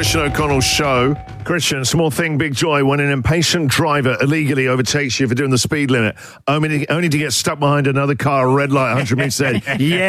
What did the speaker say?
Christian O'Connell show. Christian, small thing, big joy when an impatient driver illegally overtakes you for doing the speed limit, only to get stuck behind another car, red light, 100 meters ahead. Yeah.